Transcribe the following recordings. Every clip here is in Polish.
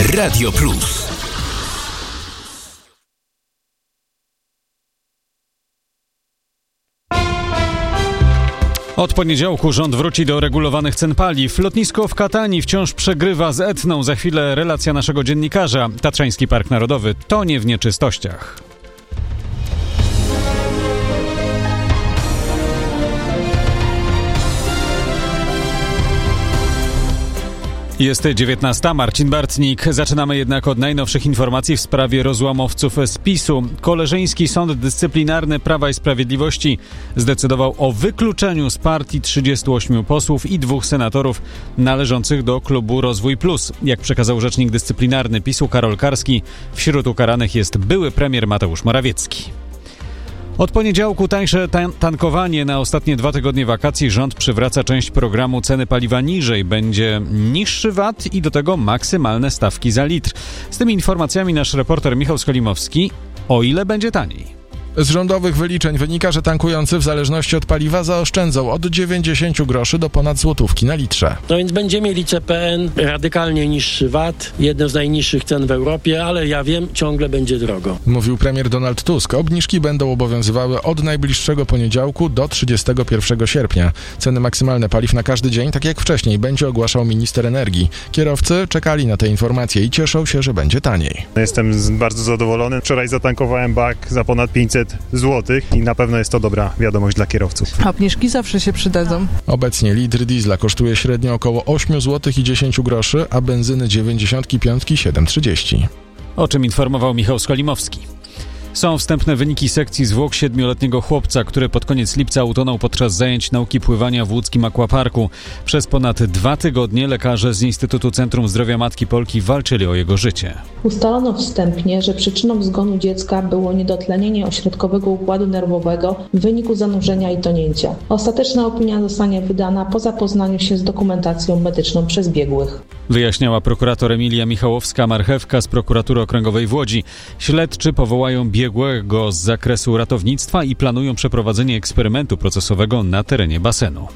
Radio Plus. Od poniedziałku rząd wróci do regulowanych cen paliw. Lotnisko w Katani wciąż przegrywa z Etną. Za chwilę relacja naszego dziennikarza. Tatrzański Park Narodowy tonie w nieczystościach. Jest 19. Marcin Bartnik. Zaczynamy jednak od najnowszych informacji w sprawie rozłamowców z PiS-u. Koleżeński Sąd Dyscyplinarny Prawa i Sprawiedliwości zdecydował o wykluczeniu z partii 38 posłów i 2 senatorów należących do klubu Rozwój Plus. Jak przekazał rzecznik dyscyplinarny PiS-u Karol Karski, wśród ukaranych jest były premier Mateusz Morawiecki. Od poniedziałku tańsze tankowanie. Na ostatnie 2 tygodnie wakacji rząd przywraca część programu ceny paliwa niżej. Będzie niższy VAT i do tego maksymalne stawki za litr. Z tymi informacjami nasz reporter Michał Skolimowski. O ile będzie taniej? Z rządowych wyliczeń wynika, że tankujący w zależności od paliwa zaoszczędzą od 90 groszy do ponad złotówki na litrze. No więc będziemy mieli CPN, radykalnie niższy VAT, jedne z najniższych cen w Europie, ale ja wiem, ciągle będzie drogo. Mówił premier Donald Tusk. Obniżki będą obowiązywały od najbliższego poniedziałku do 31 sierpnia. Ceny maksymalne paliw na każdy dzień, tak jak wcześniej, będzie ogłaszał minister energii. Kierowcy czekali na te informacje i cieszą się, że będzie taniej. Jestem bardzo zadowolony. Wczoraj zatankowałem bak za ponad 500 zł i na pewno jest to dobra wiadomość dla kierowców. Obniżki zawsze się przydadzą. Obecnie litr diesla kosztuje średnio około 8 zł i 10 groszy, a benzyny 95 7,30. O czym informował Michał Skolimowski. Są wstępne wyniki sekcji zwłok 7-letniego chłopca, który pod koniec lipca utonął podczas zajęć nauki pływania w łódzkim aquaparku. Przez ponad 2 tygodnie lekarze z Instytutu Centrum Zdrowia Matki Polki walczyli o jego życie. Ustalono wstępnie, że przyczyną zgonu dziecka było niedotlenienie ośrodkowego układu nerwowego w wyniku zanurzenia i tonięcia. Ostateczna opinia zostanie wydana po zapoznaniu się z dokumentacją medyczną przez biegłych. Wyjaśniała prokurator Emilia Michałowska-Marchewka z Prokuratury Okręgowej w Łodzi. Śledczy powołają biegłego z zakresu ratownictwa i planują przeprowadzenie eksperymentu procesowego na terenie basenu.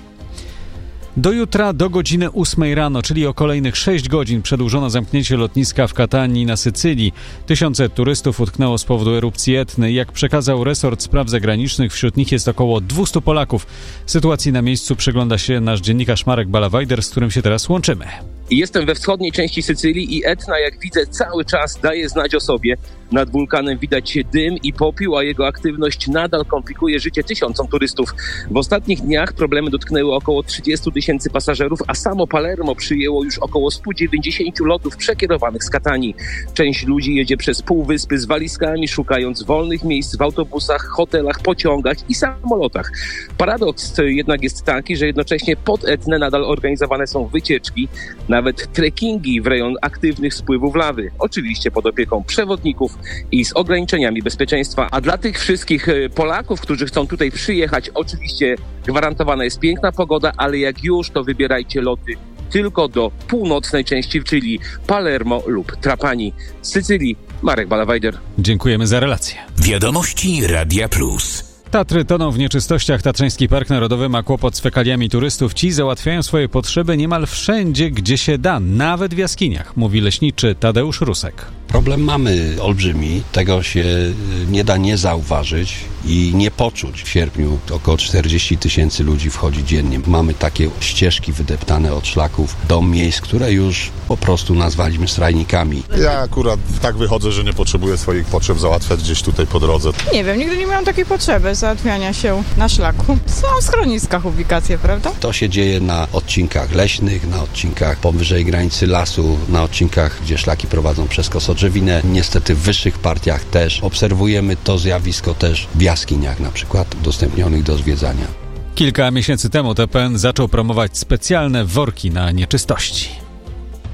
Do jutra do godziny 8 rano, czyli o kolejnych 6 godzin przedłużono zamknięcie lotniska w Katanii na Sycylii. Tysiące turystów utknęło z powodu erupcji Etny. Jak przekazał resort spraw zagranicznych, wśród nich jest około 200 Polaków. Sytuacji na miejscu przygląda się nasz dziennikarz Marek Balawajder, z którym się teraz łączymy. Jestem we wschodniej części Sycylii i Etna, jak widzę, cały czas daje znać o sobie. Nad wulkanem widać dym i popiół, a jego aktywność nadal komplikuje życie tysiącom turystów. W ostatnich dniach problemy dotknęły około 30 tysięcy pasażerów, a samo Palermo przyjęło już około 190 lotów przekierowanych z Katanii. Część ludzi jedzie przez półwyspy z walizkami, szukając wolnych miejsc w autobusach, hotelach, pociągach i samolotach. Paradoks jednak jest taki, że jednocześnie pod Etnę nadal organizowane są wycieczki, nawet trekkingi w rejon aktywnych spływów lawy. Oczywiście pod opieką przewodników i z ograniczeniami bezpieczeństwa. A dla tych wszystkich Polaków, którzy chcą tutaj przyjechać, oczywiście gwarantowana jest piękna pogoda, ale jak już, to wybierajcie loty tylko do północnej części, czyli Palermo lub Trapani. Z Sycylii Marek Balawajder. Dziękujemy za relację. Wiadomości Radia Plus. Tatry toną w nieczystościach. Tatrzański Park Narodowy ma kłopot z fekaliami turystów. Ci załatwiają swoje potrzeby niemal wszędzie, gdzie się da, nawet w jaskiniach, mówi leśniczy Tadeusz Rusek. Problem mamy olbrzymi, tego się nie da nie zauważyć i nie poczuć. W sierpniu około 40 tysięcy ludzi wchodzi dziennie. Mamy takie ścieżki wydeptane od szlaków do miejsc, które już po prostu nazwaliśmy strajnikami. Ja akurat tak wychodzę, że nie potrzebuję swoich potrzeb załatwiać gdzieś tutaj po drodze. Nie wiem, nigdy nie miałam takiej potrzeby załatwiania się na szlaku. Są w schroniskach ubikacje, prawda? To się dzieje na odcinkach leśnych, na odcinkach powyżej granicy lasu, na odcinkach, gdzie szlaki prowadzą przez Kosotrzewinę. Niestety w wyższych partiach też obserwujemy to zjawisko też w jaskiniach na przykład udostępnionych do zwiedzania. Kilka miesięcy temu TPN zaczął promować specjalne worki na nieczystości.